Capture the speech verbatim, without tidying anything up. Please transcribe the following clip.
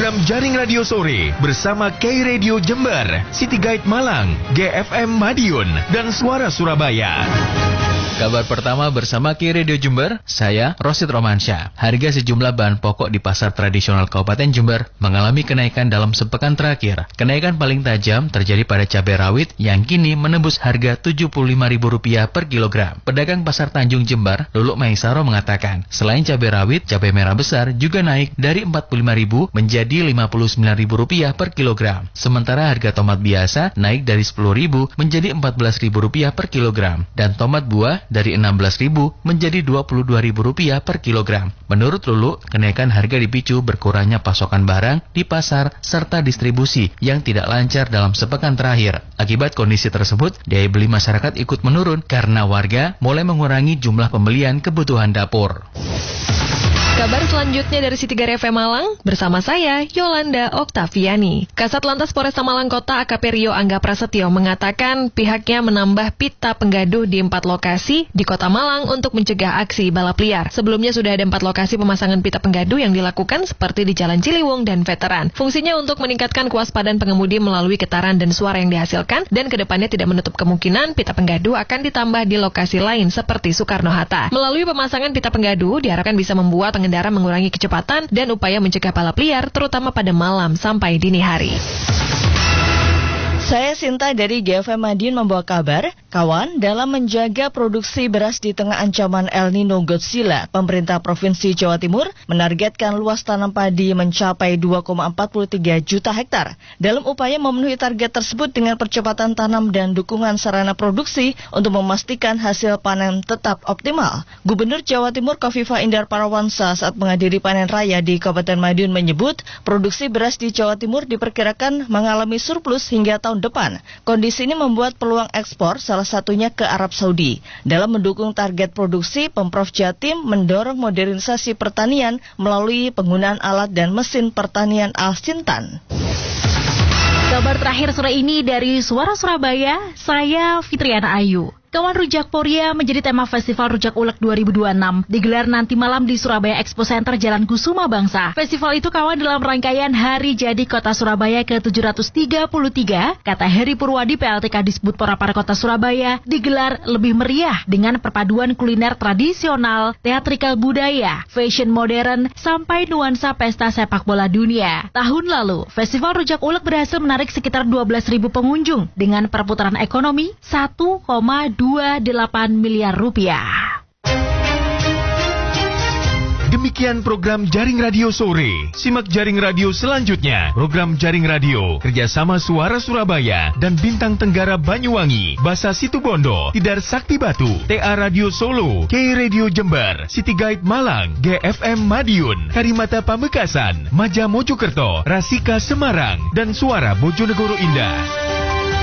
program Jaring Radio Sore bersama K-Radio Jember, City Guide Malang, G F M Madiun, dan Suara Surabaya. Kabar pertama bersama K-Radio Jember, saya Rosid Romansyah. Harga sejumlah bahan pokok di pasar tradisional Kabupaten Jember mengalami kenaikan dalam sepekan terakhir. Kenaikan paling tajam terjadi pada cabai rawit yang kini menembus harga tujuh puluh lima ribu rupiah per kilogram. Pedagang pasar Tanjung Jember, Luluk Maisaro mengatakan, selain cabai rawit, cabai merah besar juga naik dari empat puluh lima ribu menjadi lima puluh sembilan ribu rupiah per kilogram. Sementara harga tomat biasa naik dari sepuluh ribu menjadi empat belas ribu rupiah per kilogram dan tomat buah dari enam belas ribu menjadi dua puluh dua ribu rupiah per kilogram. Menurut Lulu, kenaikan harga dipicu berkurangnya pasokan barang di pasar serta distribusi yang tidak lancar dalam sepekan terakhir. Akibat kondisi tersebut, daya beli masyarakat ikut menurun karena warga mulai mengurangi jumlah pembelian kebutuhan dapur. Kabar selanjutnya dari City Guide F M Malang bersama saya, Yolanda Oktaviani. Kasat Lantas Polresta Malang Kota A K P Rio Angga Prasetyo mengatakan pihaknya menambah pita penggaduh di empat lokasi di Kota Malang untuk mencegah aksi balap liar. Sebelumnya sudah ada empat lokasi pemasangan pita penggaduh yang dilakukan seperti di Jalan Ciliwung dan Veteran. Fungsinya untuk meningkatkan kewaspadaan pengemudi melalui getaran dan suara yang dihasilkan, dan kedepannya tidak menutup kemungkinan pita penggaduh akan ditambah di lokasi lain seperti Soekarno-Hatta. Melalui pemasangan pita penggaduh diharapkan bisa membuat pengendara mengurangi kecepatan dan upaya mencegah balap liar terutama pada malam sampai dini hari. Saya Sinta dari G F M Madiun membawa kabar, kawan, dalam menjaga produksi beras di tengah ancaman El Nino Godzilla, pemerintah Provinsi Jawa Timur menargetkan luas tanam padi mencapai dua koma empat tiga juta hektar. Dalam upaya memenuhi target tersebut dengan percepatan tanam dan dukungan sarana produksi untuk memastikan hasil panen tetap optimal. Gubernur Jawa Timur Kofifa Indar Parawansa saat menghadiri panen raya di Kabupaten Madiun menyebut, produksi beras di Jawa Timur diperkirakan mengalami surplus hingga tahun depan. Kondisi ini membuat peluang ekspor salah satunya ke Arab Saudi. Dalam mendukung target produksi, Pemprov Jatim mendorong modernisasi pertanian melalui penggunaan alat dan mesin pertanian Al-Sintan. Kabar terakhir sore ini dari Suara Surabaya, saya Fitriana Ayu. Kawan Rujak Poria menjadi tema Festival Rujak Ulek dua ribu dua puluh enam. Digelar nanti malam di Surabaya Expo Center Jalan Kusuma Bangsa. Festival itu kawan dalam rangkaian Hari Jadi Kota Surabaya ke tujuh ratus tiga puluh tiga, kata Heri Purwadi P L T Kadisbud Porapar Kota Surabaya, digelar lebih meriah dengan perpaduan kuliner tradisional, teatrikal budaya, fashion modern, sampai nuansa pesta sepak bola dunia. Tahun lalu, Festival Rujak Ulek berhasil menarik sekitar dua belas ribu pengunjung dengan perputaran ekonomi satu koma dua delapan miliar rupiah. Demikian program Jaring Radio Sore. Simak Jaring Radio selanjutnya. Program Jaring Radio kerjasama Suara Surabaya dan Bintang Tenggara Banyuwangi, Basa Situbondo, Tidar Sakti Batu, T A Radio Solo, K-Radio Jember, City Guide Malang, G F M Madiun, Karimata Pamekasan, Maja Mojokerto, Rasika Semarang, dan Suara Bojonegoro Indah.